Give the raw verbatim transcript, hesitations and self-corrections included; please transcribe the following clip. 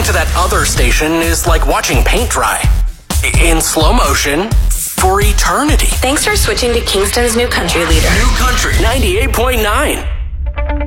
Listening to that other station is like watching paint dry. In slow motion for eternity. Thanks for switching to Kingston's new country leader. New country ninety-eight point nine.